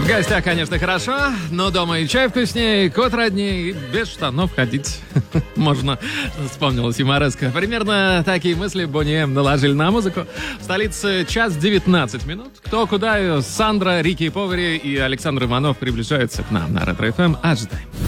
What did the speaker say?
В гостях, конечно, хорошо, но дома и чай вкуснее, и кот роднее, и без штанов ходить можно. Вспомнилась юмореска. Примерно такие мысли Бонни М наложили на музыку. В столице 1:19. Кто куда, Сандра, Рики Повари и Александр Иванов приближаются к нам на Ретро ФМ. Ожидаем.